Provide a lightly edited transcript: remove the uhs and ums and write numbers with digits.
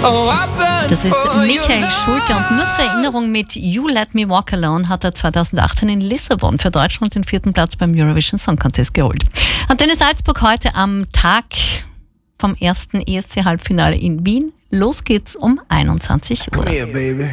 Das ist Michael Schulte und nur zur Erinnerung, mit You Let Me Walk Alone hat er 2018 in Lissabon für Deutschland den 4. Platz beim Eurovision Song Contest geholt. Antenne Salzburg heute am Tag vom ersten ESC-Halbfinale in Wien. Los geht's um 21 Uhr. Come here, baby.